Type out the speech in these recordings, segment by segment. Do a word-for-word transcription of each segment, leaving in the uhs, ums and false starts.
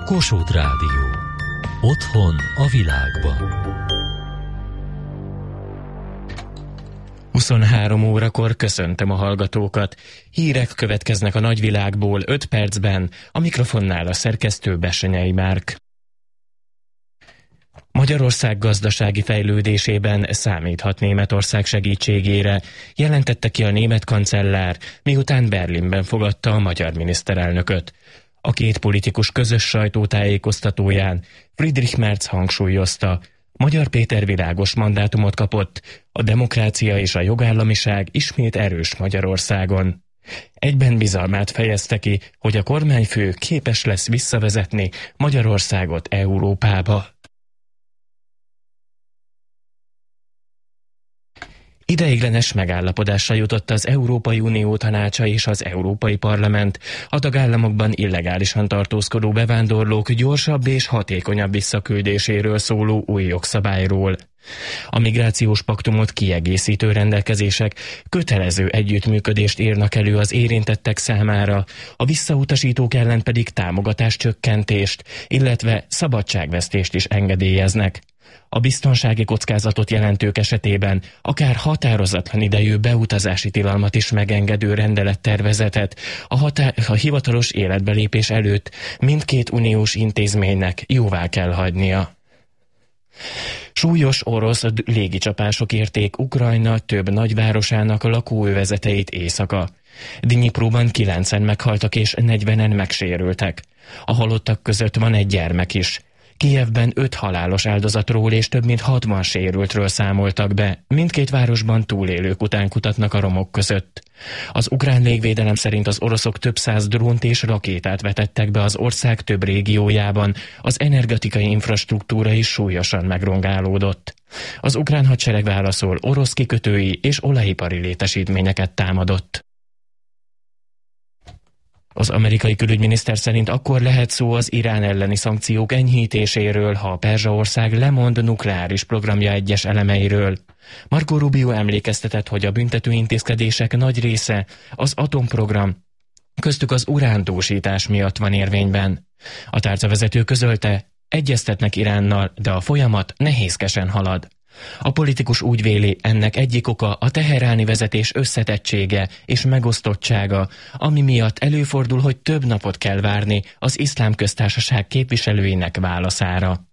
Kossuth Rádió. Otthon a világban. huszonhárom órakor köszöntöm a hallgatókat. Hírek következnek a nagyvilágból öt percben, a mikrofonnál a szerkesztő Bessenyei Márk. Magyarország gazdasági fejlődésében számíthat Németország segítségére, jelentette ki a német kancellár, miután Berlinben fogadta a magyar miniszterelnököt. A két politikus közös sajtótájékoztatóján Friedrich Merz hangsúlyozta, Magyar Péter világos mandátumot kapott, a demokrácia és a jogállamiság ismét erős Magyarországon. Egyben bizalmát fejezte ki, hogy a kormányfő képes lesz visszavezetni Magyarországot Európába. Ideiglenes megállapodásra jutott az Európai Unió tanácsa és az Európai Parlament a tagállamokban illegálisan tartózkodó bevándorlók gyorsabb és hatékonyabb visszaküldéséről szóló új jogszabályról. A migrációs paktumot kiegészítő rendelkezések kötelező együttműködést írnak elő az érintettek számára, a visszautasítók ellen pedig támogatáscsökkentést, illetve szabadságvesztést is engedélyeznek. A biztonsági kockázatot jelentők esetében akár határozatlan idejű beutazási tilalmat is megengedő rendelettervezetet a, határ, a hivatalos életbelépés előtt mindkét uniós intézménynek jóvá kell hagynia. Súlyos orosz légicsapások érték Ukrajna több nagyvárosának lakóövezeteit éjszaka. Dnyipróban kilencen meghaltak és negyvenen megsérültek. A halottak között van egy gyermek is. Kijevben öt halálos áldozatról és több mint hatvan sérültről számoltak be, mindkét városban túlélők után kutatnak a romok között. Az ukrán légvédelem szerint az oroszok több száz drónt és rakétát vetettek be az ország több régiójában, az energetikai infrastruktúra is súlyosan megrongálódott. Az ukrán hadsereg válaszol, orosz kikötői és olajipari létesítményeket támadott. Az amerikai külügyminiszter szerint akkor lehet szó az Irán elleni szankciók enyhítéséről, ha a Perzsaország lemond nukleáris programja egyes elemeiről. Marco Rubio emlékeztetett, hogy a büntető intézkedések nagy része az atomprogram, köztük az urándúsítás miatt van érvényben. A tárcavezető közölte, egyeztetnek Iránnal, de a folyamat nehézkesen halad. A politikus úgy véli, ennek egyik oka a teheráni vezetés összetettsége és megosztottsága, ami miatt előfordul, hogy több napot kell várni az Iszlám Köztársaság képviselőinek válaszára.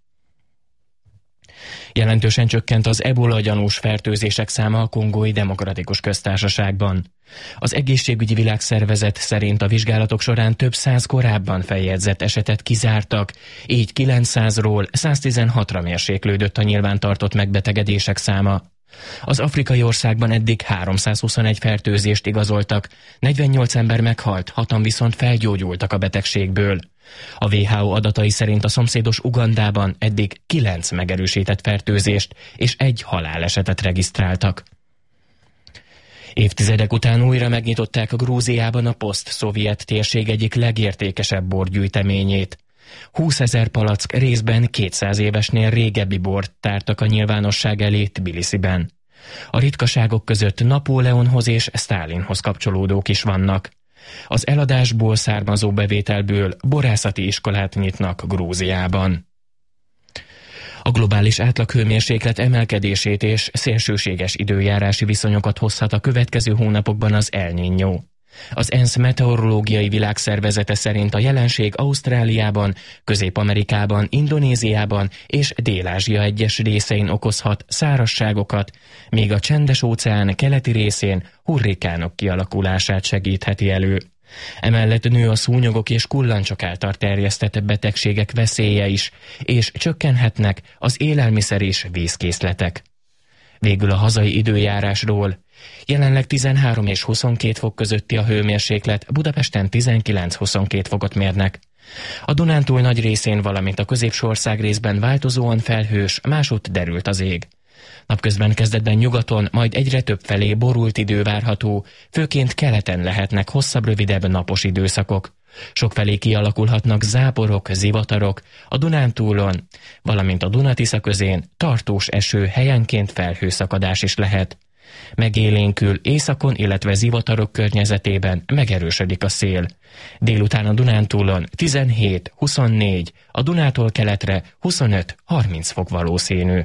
Jelentősen csökkent az ebola gyanús fertőzések száma a Kongói Demokratikus Köztársaságban. Az Egészségügyi Világszervezet szerint a vizsgálatok során több száz korábban feljegyzett esetet kizártak, így kilencszázról száztizenhatra mérséklődött a nyilvántartott megbetegedések száma. Az afrikai országban eddig háromszázhuszonegy fertőzést igazoltak, negyvennyolc ember meghalt, hatan viszont felgyógyultak a betegségből. A dupla vé há ó adatai szerint a szomszédos Ugandában eddig kilenc megerősített fertőzést és egy halálesetet regisztráltak. Évtizedek után újra megnyitották a Grúziában a poszt-szovjet térség egyik legértékesebb borgyűjteményét. húszezer palack részben kétszáz évesnél régebbi bort tártak a nyilvánosság elé Tbilisiben. A ritkaságok között Napóleonhoz és Sztálinhoz kapcsolódók is vannak. Az eladásból származó bevételből borászati iskolát nyitnak Grúziában. A globális átlaghőmérséklet emelkedését és szélsőséges időjárási viszonyokat hozhat a következő hónapokban az El Niño. Az ENSZ meteorológiai világszervezete szerint a jelenség Ausztráliában, Közép-Amerikában, Indonéziában és Dél-Ázsia egyes részein okozhat szárazságokat, míg a Csendes-óceán keleti részén hurrikánok kialakulását segítheti elő. Emellett nő a szúnyogok és kullancsok által terjesztett betegségek veszélye is, és csökkenhetnek az élelmiszer és vízkészletek. Végül a hazai időjárásról. Jelenleg tizenhárom és huszonkét fok közötti a hőmérséklet, Budapesten tizenkilenc-huszonkettő fokot mérnek. A Dunántúl nagy részén, valamint a középsország részben változóan felhős, másutt derült az ég. Napközben kezdetben nyugaton, majd egyre több felé borult idő várható, főként keleten lehetnek hosszabb, rövidebb napos időszakok. Sokfelé kialakulhatnak záporok, zivatarok, a Dunántúlon, valamint a Duna-Tisza közén tartós eső, helyenként felhőszakadás is lehet. Megélénkül északon, illetve zivatarok környezetében megerősödik a szél. Délután a Dunántúlon tizenhét huszonnégy, a Dunától keletre huszonöt harminc fok valószínű.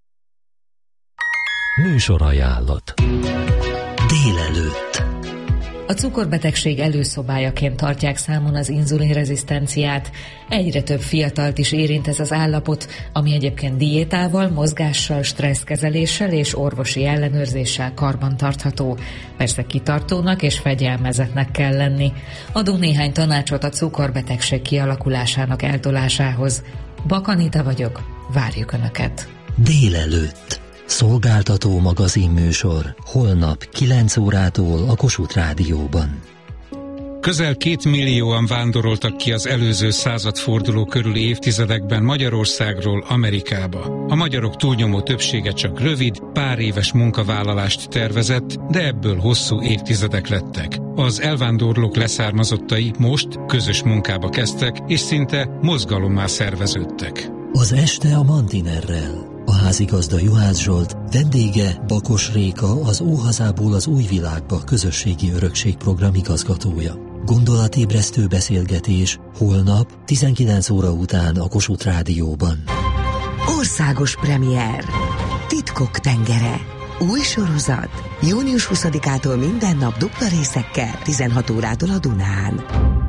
Műsorajánlat. Délelőtt. A cukorbetegség előszobájaként tartják számon az inzulinrezisztenciát. Egyre több fiatalt is érint ez az állapot, ami egyébként diétával, mozgással, stresszkezeléssel és orvosi ellenőrzéssel karbantartható. Persze kitartónak és fegyelmezetnek kell lenni. Adunk néhány tanácsot a cukorbetegség kialakulásának eltolásához. Bak Anita vagyok, várjuk Önöket. Délelőtt. Szolgáltató magazinműsor holnap kilenc órától a Kossuth Rádióban. Közel két millióan vándoroltak ki az előző századforduló körüli évtizedekben Magyarországról Amerikába. A magyarok túlnyomó többsége csak rövid, pár éves munkavállalást tervezett, de ebből hosszú évtizedek lettek. Az elvándorlók leszármazottai most közös munkába kezdtek, és szinte mozgalommá szerveződtek. Az este a Mantinerrel. A házigazda Juhász Zsolt, vendége Bakos Réka, az Óhazából az új világba közösségi örökség program igazgatója. Gondolatébresztő beszélgetés holnap tizenkilenc óra után a Kossuth Rádióban. Országos premier. Titkok tengere. Új sorozat. június huszadikától minden nap dupla részekkel, tizenhat órától a Dunán.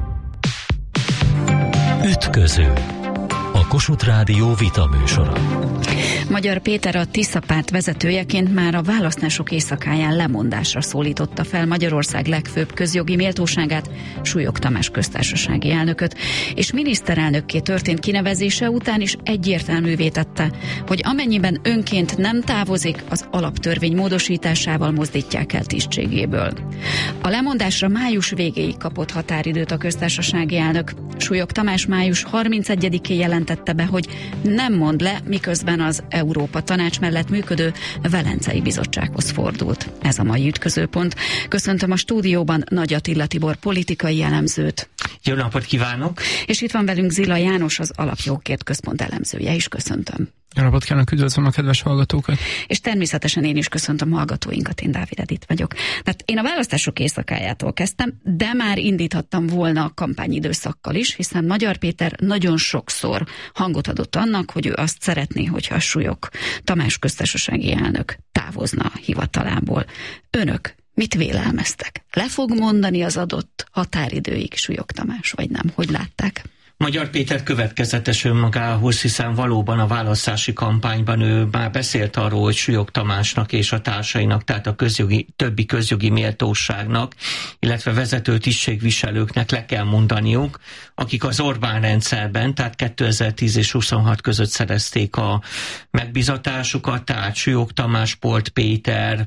Ütköző. A Kossuth Rádió vita műsora. Magyar Péter a Tisza párt vezetőjeként már a választások éjszakáján lemondásra szólította fel Magyarország legfőbb közjogi méltóságát, Súlyog Tamás köztársasági elnököt, és miniszterelnökké történt kinevezése után is egyértelművé tette, hogy amennyiben önként nem távozik, az alaptörvény módosításával mozdítják el tisztségéből. A lemondásra május végéig kapott határidőt a köztársasági elnök. Súlyog Tamás május harmincegyedikén jelentette be, hogy nem mond le, miközben az Európa Tanács mellett működő Velencei Bizottsághoz fordult. Ez a mai ütközőpont. Köszöntöm a stúdióban Nagy Attila Tibor politikai elemzőt. Jó napot kívánok! És itt van velünk Zila János, az Alapjogért Központ elemzője is. Köszöntöm. Jó napot kívánok, üdvözlöm a kedves hallgatókat! És természetesen én is köszöntöm hallgatóinkat, én Dávid Edith vagyok. Tehát én a választások éjszakájától kezdtem, de már indíthattam volna a kampányidőszakkal is, hiszen Magyar Péter nagyon sokszor hangot adott annak, hogy ő azt szeretné, hogyha a Súlyog Tamás köztársasági elnök távozna a hivatalából. Önök mit vélelmeztek? Le fog mondani az adott határidőig Súlyog Tamás, vagy nem? Hogy látták? Magyar Péter következetes önmagához, hiszen valóban a választási kampányban ő már beszélt arról, hogy Súlyog Tamásnak és a társainak, tehát a közjogi, többi közjogi méltóságnak, illetve vezető tisztségviselőknek le kell mondaniuk, akik az Orbán rendszerben, tehát kétezer-tíz és huszonhat között szerezték a megbizatásukat, tehát Súlyog Tamás, Polt Péter,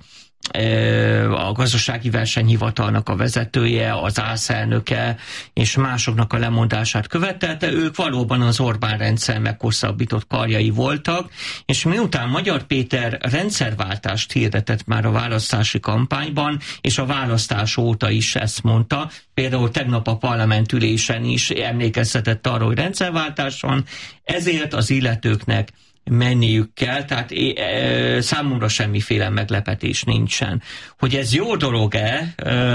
a gazdasági versenyhivatalnak a vezetője, az ÁSZ elnöke és másoknak a lemondását követelte, ők valóban az Orbán rendszer meghosszabbított karjai voltak, és miután Magyar Péter rendszerváltást hirdetett már a választási kampányban, és a választás óta is ezt mondta, például tegnap a parlamentülésen is emlékeztetett arra, hogy rendszerváltás van, ezért az illetőknek menniük kell, tehát e, számomra semmiféle meglepetés nincsen. Hogy ez jó dolog-e,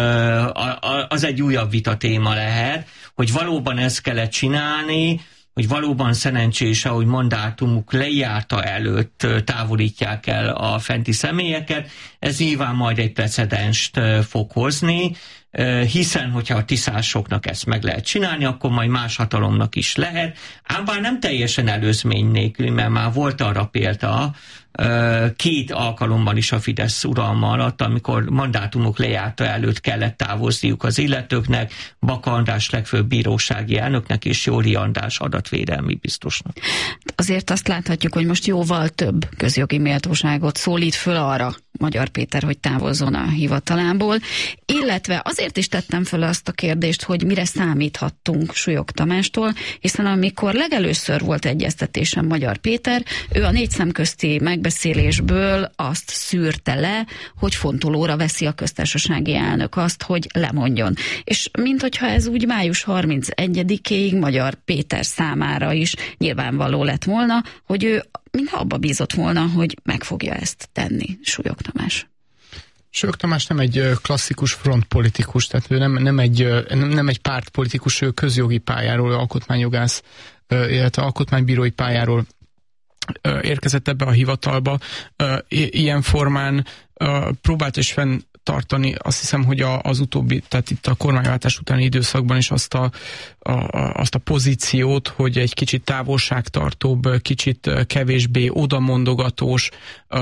e, az egy újabb vita téma lehet, hogy valóban ezt kellett csinálni, hogy valóban szerencsés, ahogy mandátumuk lejárta előtt távolítják el a fenti személyeket, ez nyilván majd egy precedenst fog hozni, hiszen, hogyha a tiszásoknak ezt meg lehet csinálni, akkor majd más hatalomnak is lehet. Ám bár nem teljesen előzmény nélkül, mert már volt arra példa, két alkalommal is a Fidesz uralma alatt, amikor mandátumok lejárta előtt kellett távozniuk az illetőknek, Baka András legfőbb bírósági elnöknek és Jóri András adatvédelmi biztosnak. Azért azt láthatjuk, hogy most jóval több közjogi méltóságot szólít föl arra Magyar Péter, hogy távozzon a hivatalából, illetve azért is tettem föl azt a kérdést, hogy mire számíthattunk Súlyog Tamástól, hiszen amikor legelőször volt egyeztetésem Magyar Péter, ő a négy szemközti megbeszélésből azt szűrte le, hogy fontolóra veszi a köztársasági elnök azt, hogy lemondjon. És minthogyha ez úgy május harmincegyedikéig Magyar Péter számára is nyilvánvaló lett volna, hogy ő mintha abba bízott volna, hogy meg fogja ezt tenni Súlyog Tamás. Súlyog Tamás nem egy klasszikus frontpolitikus, tehát ő nem, nem, egy, nem egy pártpolitikus, ő közjogi pályáról, alkotmányjogász, illetve alkotmánybírói pályáról érkezett ebbe a hivatalba. Ilyen formán próbált is fenntartani, azt hiszem, hogy az utóbbi, tehát itt a kormányváltás utáni időszakban is azt a, a, azt a pozíciót, hogy egy kicsit távolságtartóbb, kicsit kevésbé odamondogatós,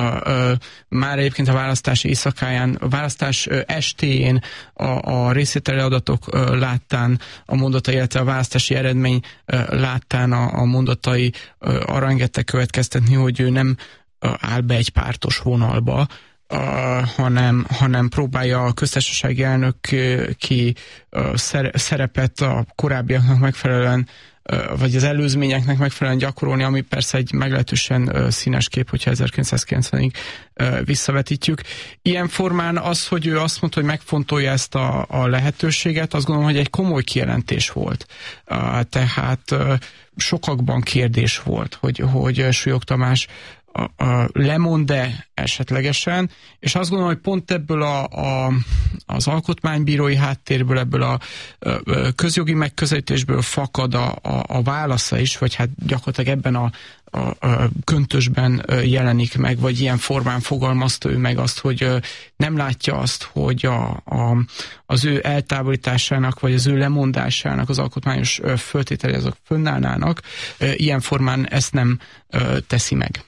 már egyébként a választás éjszakáján, a választás estéjén a, a részvételi adatok láttán a mondatai, illetve a választási eredmény láttán a, a mondatai arra engedtek következtetni, hogy ő nem áll be egy pártos vonalba, Uh, hanem, hanem próbálja a köztársasági elnök ki uh, szerepet a korábbiaknak megfelelően, uh, vagy az előzményeknek megfelelően gyakorolni, ami persze egy meglehetősen uh, színes kép, hogyha ezerkilencszázkilencvenig uh, visszavetítjük. Ilyen formán az, hogy ő azt mondta, hogy megfontolja ezt a, a lehetőséget, azt gondolom, hogy egy komoly kijelentés volt. Uh, tehát uh, sokakban kérdés volt, hogy, hogy Súlyog Tamás A, a lemond-e esetlegesen, és azt gondolom, hogy pont ebből a, a, az alkotmánybírói háttérből, ebből a, a közjogi megközelítésből fakad a, a, a válasza is, vagy hát gyakorlatilag ebben a, a, a köntösben jelenik meg, vagy ilyen formán fogalmazta ő meg azt, hogy nem látja azt, hogy a, a, az ő eltávolításának, vagy az ő lemondásának az alkotmányos föltételei azok fönnállnának, ilyen formán ezt nem teszi meg.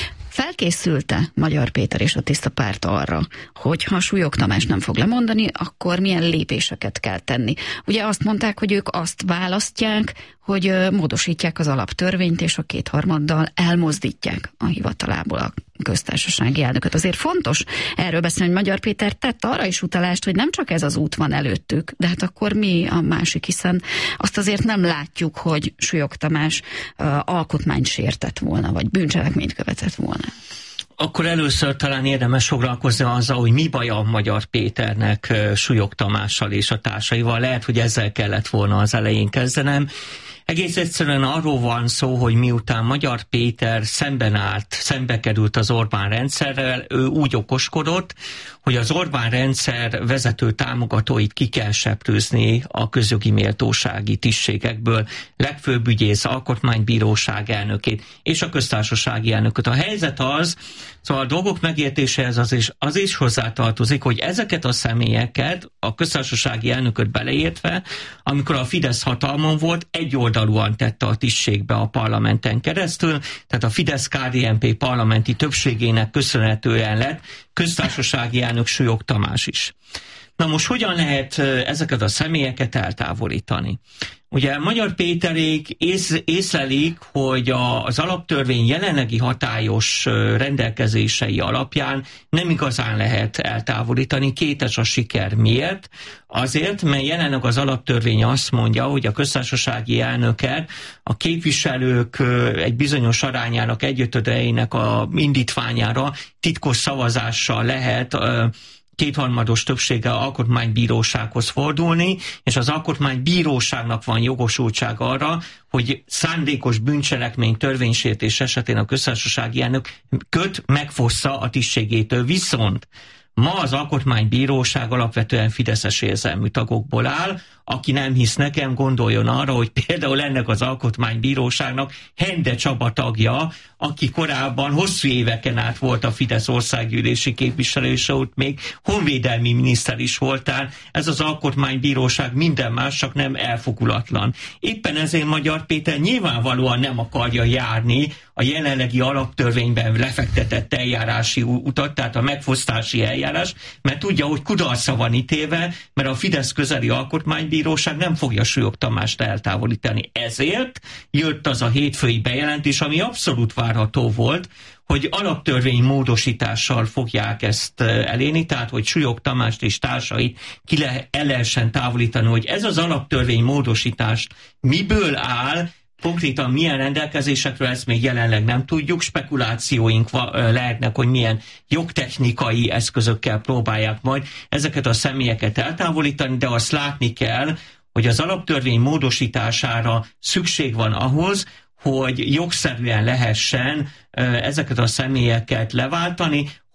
Felkészült-e Magyar Péter és a Tiszta Párt arra, hogy ha Súlyog Tamás nem fog lemondani, akkor milyen lépéseket kell tenni? Ugye azt mondták, hogy ők azt választják, hogy módosítják az alaptörvényt, és a kétharmaddal elmozdítják a hivatalából a köztársasági elnököt. Azért fontos erről beszélni, hogy Magyar Péter tett arra is utalást, hogy nem csak ez az út van előttük, de hát akkor mi a másik, hiszen azt azért nem látjuk, hogy Súlyog Tamás uh, alkotmányt sértett volna, vagy bűncselekményt követett volna. Akkor először talán érdemes foglalkozni azzal, hogy mi baja a Magyar Péternek Súlyog Tamással és a társaival. Lehet, hogy ezzel kellett volna az elején kezdenem. Egész egyszerűen arról van szó, hogy miután Magyar Péter szemben állt, szembe került az Orbán rendszerrel, ő úgy okoskodott, hogy az Orbán rendszer vezető támogatóit ki kell seprőzni a közjogi méltósági tisztségekből, legfőbb ügyész, alkotmánybíróság elnökét és a köztársasági elnököt. A helyzet az, szóval a dolgok megértéséhez az is, az is hozzátartozik, hogy ezeket a személyeket, a köztársasági elnököt beleértve, amikor a Fidesz hatalmon volt, egyoldalúan tette a tisztségbe a parlamenten keresztül, tehát a Fidesz-ká dé en pé parlamenti többségének köszönhetően lett köztársasági elnök Súlyog Tamás is. Na most hogyan lehet ezeket a személyeket eltávolítani? Ugye Magyar Péterék ész, észlelik, hogy a, az alaptörvény jelenlegi hatályos rendelkezései alapján nem igazán lehet eltávolítani. Kétes a siker. Miért? Azért, mert jelenleg az alaptörvény azt mondja, hogy a köztársasági elnöket a képviselők egy bizonyos arányának egyötödeinek a indítványára titkos szavazással lehet kétharmados többséggel alkotmánybírósághoz fordulni, és az alkotmánybíróságnak van jogosultság arra, hogy szándékos bűncselekmény törvénysértés esetén a köztársasági elnök köt megfossza a tisztségétől. Viszont ma az alkotmánybíróság alapvetően fideszes érzelmű tagokból áll. Aki nem hisz nekem, gondoljon arra, hogy például ennek az alkotmánybíróságnak Hende Csaba tagja, aki korábban hosszú éveken át volt a Fidesz országgyűlési képviselő, és ott még honvédelmi miniszter is voltál. Ez az alkotmánybíróság minden más, csak nem elfogulatlan. Éppen ezért Magyar Péter nyilvánvalóan nem akarja járni a jelenlegi alaptörvényben lefektetett eljárási utat, tehát a megfosztási eljárás, mert tudja, hogy kudarcra van ítélve, mert a Fidesz közeli alkotmánybíróság nem fogja Súlyog Tamást eltávolítani. Ezért jött az a hétfői bejelentés, ami abszolút várható volt, hogy alaptörvény módosítással fogják ezt elérni, tehát hogy Súlyog Tamást és társait ki le, el lehessen távolítani, hogy ez az alaptörvény módosítást miből áll, konkrétan milyen rendelkezésekről, ezt még jelenleg nem tudjuk, spekulációink lehetnek, hogy milyen jogtechnikai eszközökkel próbálják majd ezeket a személyeket eltávolítani, de azt látni kell, hogy az alaptörvény módosítására szükség van ahhoz, hogy jogszerűen lehessen ezeket a személyeket leváltani,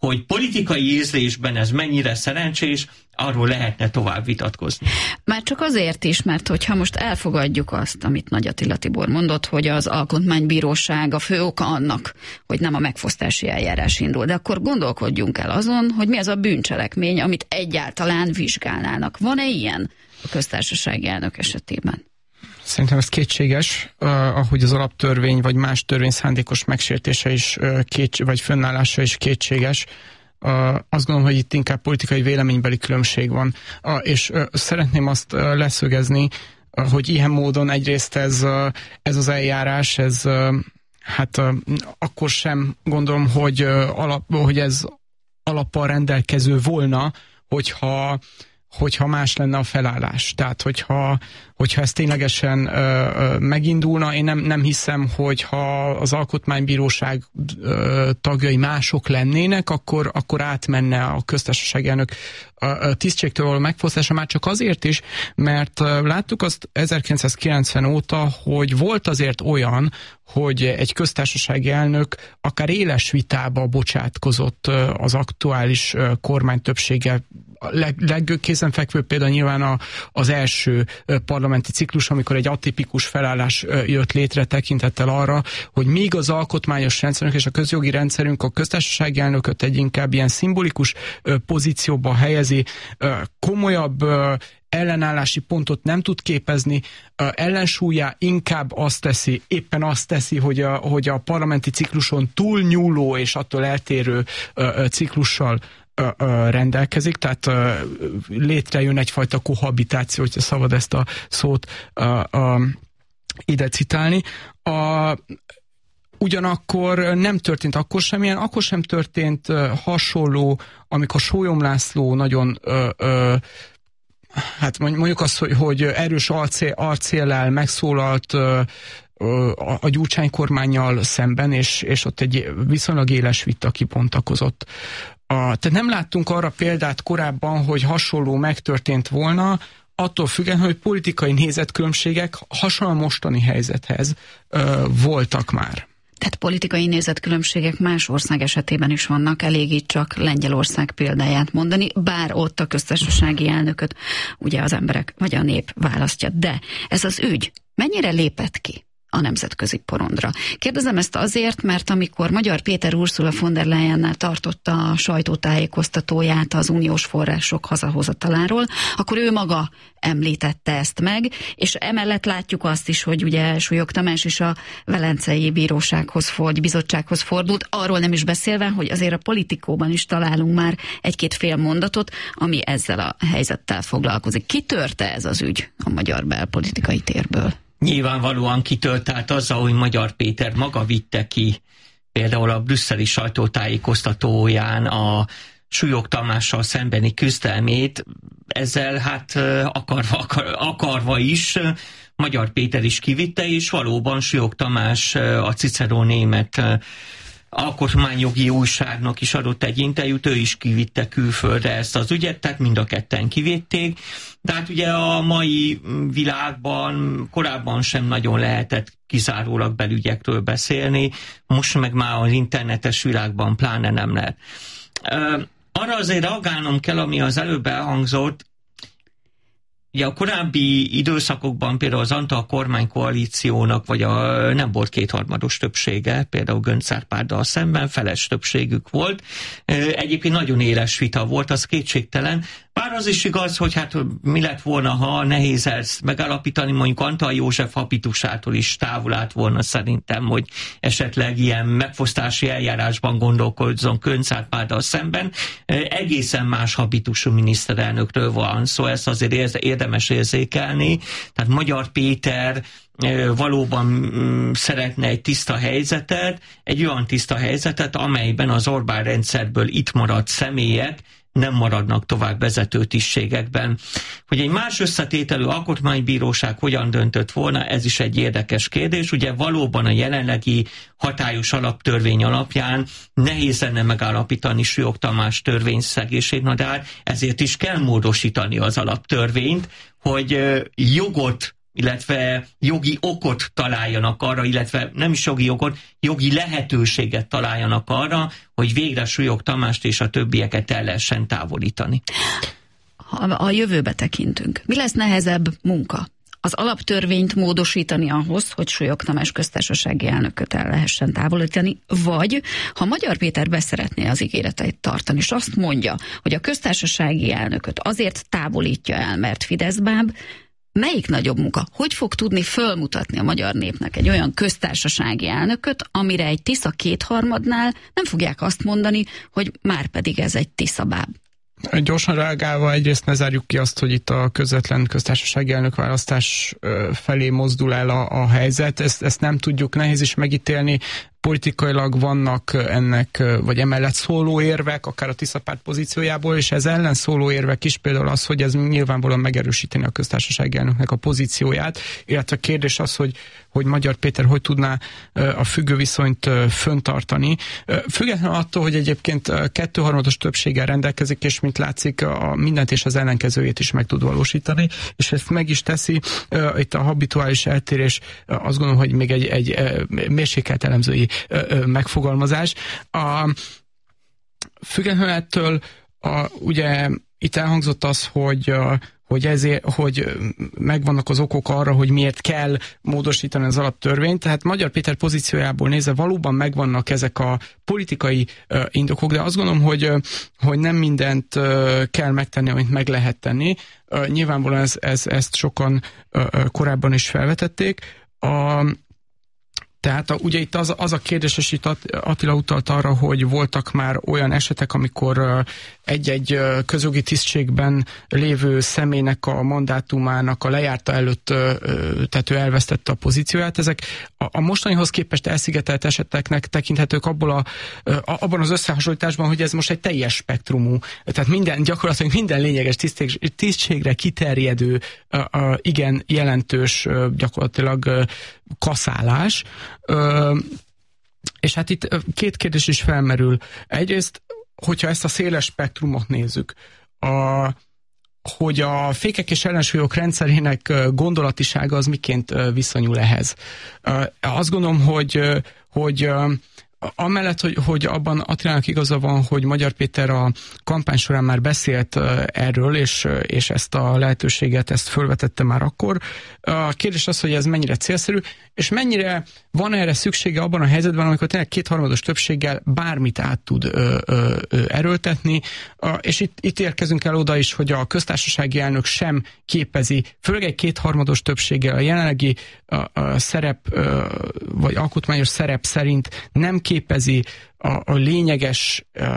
hogy politikai ízlésben ez mennyire szerencsés, arról lehetne tovább vitatkozni. Már csak azért is, mert hogyha most elfogadjuk azt, amit Nagy Attila Tibor mondott, hogy az Alkotmánybíróság a fő oka annak, hogy nem a megfosztási eljárás indul, de akkor gondolkodjunk el azon, hogy mi az a bűncselekmény, amit egyáltalán vizsgálnának. Van-e ilyen a köztársasági elnök esetében? Szerintem ez kétséges, uh, ahogy az alaptörvény vagy más törvény szándékos megsértése is, uh, két, vagy fönnállása is kétséges. Uh, azt gondolom, hogy itt inkább politikai véleménybeli különbség van. Uh, és uh, szeretném azt uh, leszögezni, uh, hogy ilyen módon egyrészt ez, uh, ez az eljárás, ez uh, hát uh, akkor sem gondolom, hogy, uh, alap, hogy ez alappal rendelkező volna, hogyha hogyha más lenne a felállás. Tehát, hogyha, hogyha ez ténylegesen ö, ö, megindulna, én nem, nem hiszem, hogy ha az Alkotmánybíróság ö, tagjai mások lennének, akkor, akkor átmenne a köztársasági elnök tisztségtől való megfosztása, már csak azért is, mert ö, láttuk azt ezerkilencszázkilencven óta, hogy volt azért olyan, hogy egy köztársasági elnök akár éles vitába bocsátkozott ö, az aktuális ö, kormány többsége. A leg, legkézenfekvő például nyilván a, az első parlamenti ciklus, amikor egy atipikus felállás jött létre tekintettel arra, hogy míg az alkotmányos rendszerünk és a közjogi rendszerünk a köztársasági elnököt egy inkább ilyen szimbolikus pozícióba helyezi, komolyabb ellenállási pontot nem tud képezni, ellensúlyá inkább azt teszi, éppen azt teszi, hogy a, hogy a parlamenti cikluson túlnyúló és attól eltérő ciklussal rendelkezik, tehát létrejön egyfajta kohabitáció, hogyha szabad ezt a szót a, a, ide citálni. A, ugyanakkor nem történt akkor sem ilyen, akkor sem történt hasonló, amikor Sólyom László nagyon ö, ö, hát mondjuk azt, hogy, hogy erős arcéllel megszólalt ö, a, a Gyurcsány kormánnyal szemben, és, és ott egy viszonylag éles vita kibontakozott. A, tehát nem láttunk arra példát korábban, hogy hasonló megtörtént volna, attól függően, hogy politikai nézetkülönbségek hasonló mostani helyzethez ö, voltak már. Tehát politikai nézetkülönbségek más ország esetében is vannak, elég itt csak Lengyelország példáját mondani, bár ott a köztársasági elnököt ugye az emberek vagy a nép választja. De ez az ügy mennyire lépett ki a nemzetközi porondra? Kérdezem ezt azért, mert amikor Magyar Péter Ursula von der Leyennel tartotta a sajtótájékoztatóját az uniós források hazahozataláról, akkor ő maga említette ezt meg, és emellett látjuk azt is, hogy ugye Súlyog Tamás is a Velencei Bírósághoz, vagy bizottsághoz fordult, arról nem is beszélve, hogy azért a Politikóban is találunk már egy-két fél mondatot, ami ezzel a helyzettel foglalkozik. Kitörte ez az ügy a magyar belpolitikai térből? Nyilvánvalóan kitört, tehát azzal, hogy Magyar Péter maga vitte ki például a brüsszeli sajtótájékoztatóján a Súlyog Tamással szembeni küzdelmét, ezzel hát akarva, akar, akarva is Magyar Péter is kivitte, és valóban Súlyog Tamás a Cicero német alkotmányjogi újságnak is adott egy interjút, ő is kivitte külföldre ezt az ügyet, tehát mind a ketten kivitték. De hát ugye a mai világban korábban sem nagyon lehetett kizárólag belügyekről beszélni, most meg már az internetes világban pláne nem lehet. Arra azért reagálnom kell, ami az előbb elhangzott. Ugye a korábbi időszakokban például az Antal kormánykoalíciónak vagy a, nem volt kétharmados többsége, például Göncz Árpáddal szemben feles többségük volt. Egyébként nagyon éles vita volt, az kétségtelen. Bár az is igaz, hogy hát mi lett volna, ha nehéz ezt megállapítani, mondjuk Antal József habitusától is távol állt volna szerintem, hogy esetleg ilyen megfosztási eljárásban gondolkozzon Göncz Árpáddal szemben. Egészen más habitusú miniszterelnökről van szó, ezt azért érdemes érzékelni. Tehát Magyar Péter valóban szeretne egy tiszta helyzetet, egy olyan tiszta helyzetet, amelyben az Orbán rendszerből itt maradt személyek nem maradnak tovább vezető tisztségekben. Hogy egy más összetételű alkotmánybíróság hogyan döntött volna, ez is egy érdekes kérdés. Ugye valóban a jelenlegi hatályos alaptörvény alapján nehéz lenne megállapítani Súlyog Tamás törvényszegését, na de hát ezért is kell módosítani az alaptörvényt, hogy jogot illetve jogi okot találjanak arra, illetve nem is jogi okot, jogi lehetőséget találjanak arra, hogy végre Súlyog Tamást és a többieket el lehessen távolítani. Ha a jövőbe tekintünk, mi lesz nehezebb munka? Az alaptörvényt módosítani ahhoz, hogy Súlyog Tamás köztársasági elnököt el lehessen távolítani, vagy ha Magyar Péter beszeretné az ígéreteit tartani, és azt mondja, hogy a köztársasági elnököt azért távolítja el, mert Fideszbáb, melyik nagyobb munka? Hogy fog tudni fölmutatni a magyar népnek egy olyan köztársasági elnököt, amire egy Tisza kétharmadnál nem fogják azt mondani, hogy már pedig ez egy Tiszabáb? Gyorsan reagálva, egyrészt ne zárjuk ki azt, hogy itt a közvetlen köztársasági elnökválasztás felé mozdul el a, a helyzet. Ezt, ezt nem tudjuk, nehéz is megítélni. Politikailag vannak ennek, vagy emellett szóló érvek, akár a Tisza párt pozíciójából, és ez ellen szóló érvek is, például az, hogy ez nyilvánvalóan megerősíteni a köztársasági elnöknek a pozícióját, illetve a kérdés az, hogy, hogy Magyar Péter hogy tudná a függőviszonyt föntartani. Függetlenül attól, hogy egyébként kettőharmados többséggel rendelkezik, és mint látszik, a mindent és az ellenkezőjét is meg tud valósítani, és ezt meg is teszi. Itt a habituális eltérés, azt gondolom, hogy még egy, egy mérsékelt elemzői megfogalmazás. A, függetlenül ettől a, ugye itt elhangzott az, hogy, hogy, ezért, hogy megvannak az okok arra, hogy miért kell módosítani az alaptörvényt. Tehát Magyar Péter pozíciójából nézve valóban megvannak ezek a politikai indokok, de azt gondolom, hogy, hogy nem mindent kell megtenni, amit meg lehet tenni. Nyilvánvalóan ez, ez, ezt sokan korábban is felvetették. A Tehát a, ugye itt az, az a kérdés, és itt Attila utalt arra, hogy voltak már olyan esetek, amikor egy-egy közjogi tisztségben lévő személynek a mandátumának a lejárta előtt, tehát ő elvesztette a pozícióját. Ezek a, a mostanihoz képest elszigetelt eseteknek tekinthetők abból a, a, abban az összehasonlításban, hogy ez most egy teljes spektrumú, tehát minden, gyakorlatilag minden lényeges tisztség, tisztségre kiterjedő, a, a, igen jelentős gyakorlatilag kaszálás. Ö, és hát itt két kérdés is felmerül. Egyrészt, hogyha ezt a széles spektrumot nézzük, a, hogy a fékek és ellensúlyok rendszerének gondolatisága az miként viszonyul ehhez. Azt gondolom, hogy, hogy amellett, hogy, hogy abban Attilának igaza van, hogy Magyar Péter a kampány során már beszélt erről, és, és ezt a lehetőséget, ezt fölvetette már akkor. A kérdés az, hogy ez mennyire célszerű, és mennyire van erre szüksége abban a helyzetben, amikor tényleg kétharmados többséggel bármit át tud ö, ö, ö, erőltetni, és itt, itt érkezünk el oda is, hogy a köztársasági elnök sem képezi, főleg egy kétharmados többséggel a jelenlegi a, a szerep, ö, vagy alkotmányos szerep szerint nem képezi a, a lényeges ö,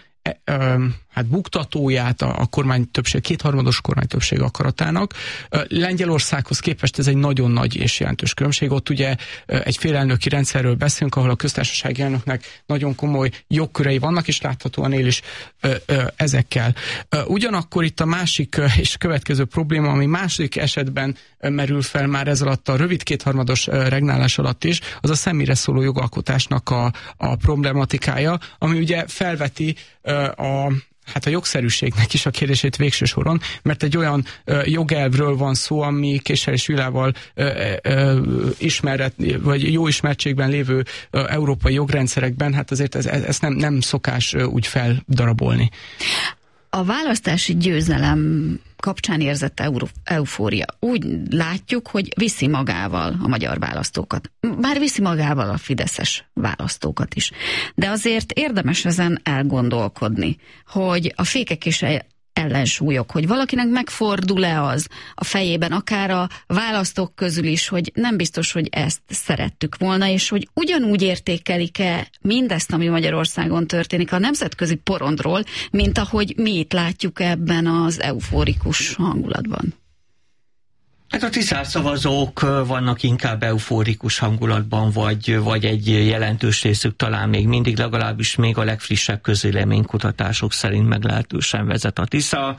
ö, hát buktatóját a, a kormány többség, kétharmados kormány többség akaratának. Lengyelországhoz képest ez egy nagyon nagy és jelentős különbség. Ott ugye egy félelnöki rendszerről beszélünk, ahol a köztársasági elnöknek nagyon komoly jogkörei vannak, és láthatóan él is ö, ö, ezekkel. Ugyanakkor itt a másik és következő probléma, ami második esetben merül fel már ez alatt a rövid kétharmados regnálás alatt is, az a személyre szóló jogalkotásnak a, a problematikája, ami ugye felveti ö, a hát a jogszerűségnek is a kérdését végső soron, mert egy olyan ö, jogelvről van szó, ami Késsel és Vilával ö, ö, ismeret, vagy jó ismertségben lévő ö, európai jogrendszerekben, hát azért ez, ez, ez nem, nem szokás ö, úgy feldarabolni. A választási győzelem kapcsán érzett eufória. Úgy látjuk, hogy viszi magával a magyar választókat. Bár viszi magával a fideszes választókat is. De azért érdemes ezen elgondolkodni, hogy a fékek és ellensúlyok, hogy valakinek megfordul-e az a fejében, akár a választók közül is, hogy nem biztos, hogy ezt szerettük volna, és hogy ugyanúgy értékelik-e mindezt, ami Magyarországon történik a nemzetközi porondról, mint ahogy mi itt látjuk ebben az eufórikus hangulatban. Hát a tiszás szavazók vannak inkább eufórikus hangulatban, vagy, vagy egy jelentős részük talán még mindig, legalábbis még a legfrissebb közvéleménykutatások szerint meglehetősen vezet a Tisza.